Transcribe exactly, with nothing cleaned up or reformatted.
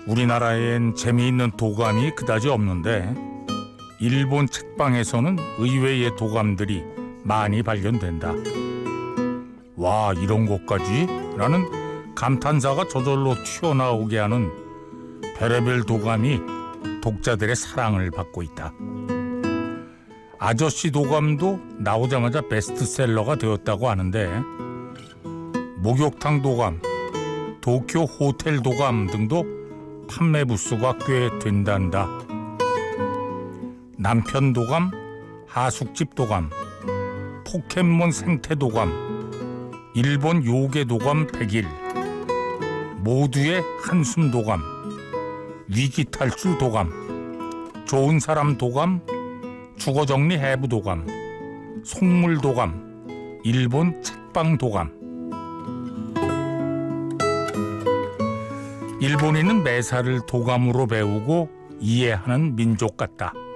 우리나라엔 재미있는 도감이 그다지 없는데 일본 책방에서는 의외의 도감들이 많이 발견된다. 와, 이런 것까지? 라는 감탄사가 저절로 튀어나오게 하는 별의별 도감이 독자들의 사랑을 받고 있다. 아저씨 도감도 나오자마자 베스트셀러가 되었다고 하는데 목욕탕 도감, 도쿄 호텔 도감 등도 판매 부수가 꽤 된단다. 남편 도감, 하숙집 도감, 포켓몬 생태 도감, 일본 요괴 도감 백 일, 모두의 한숨 도감, 위기 탈출 도감, 좋은 사람 도감, 주거 정리 해부 도감, 속물 도감, 일본 책방 도감. 일본인은 매사를 도감으로 배우고 이해하는 민족 같다.